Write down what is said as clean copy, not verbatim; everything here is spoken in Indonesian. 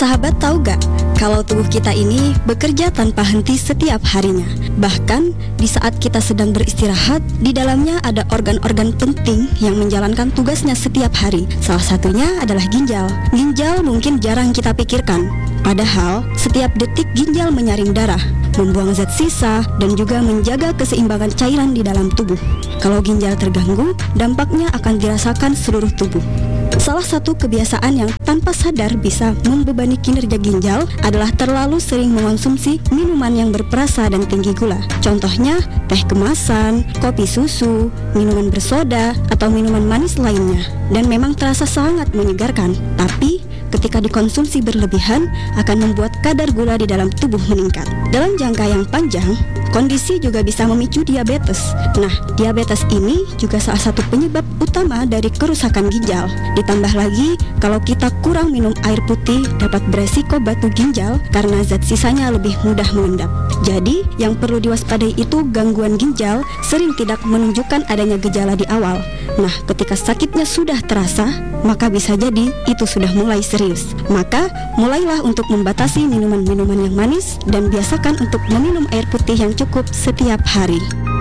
Sahabat tahu gak, kalau tubuh kita ini bekerja tanpa henti setiap harinya. Bahkan di saat kita sedang beristirahat, di dalamnya ada organ-organ penting yang menjalankan tugasnya setiap hari. Salah satunya adalah ginjal. Ginjal mungkin jarang kita pikirkan. Padahal setiap detik ginjal menyaring darah, membuang zat sisa, dan juga menjaga keseimbangan cairan di dalam tubuh. Kalau ginjal terganggu, dampaknya akan dirasakan seluruh tubuh. Salah satu kebiasaan yang tanpa sadar bisa membebani kinerja ginjal adalah terlalu sering mengonsumsi minuman yang berperasa dan tinggi gula. Contohnya, teh kemasan, kopi susu, minuman bersoda, atau minuman manis lainnya. Dan memang terasa sangat menyegarkan, tapi ketika dikonsumsi berlebihan akan membuat kadar gula di dalam tubuh meningkat. Dalam jangka yang panjang, kondisi juga bisa memicu diabetes. Nah, diabetes ini juga salah satu penyebab utama dari kerusakan ginjal. Ditambah lagi, kalau kita kurang minum air putih dapat beresiko batu ginjal karena zat sisanya lebih mudah mengendap. Jadi, yang perlu diwaspadai itu gangguan ginjal sering tidak menunjukkan adanya gejala di awal. Nah, ketika sakitnya sudah terasa, maka bisa jadi itu sudah mulai serius. Maka, mulailah untuk membatasi minuman-minuman yang manis dan biasakan untuk meminum air putih yang cukup setiap hari.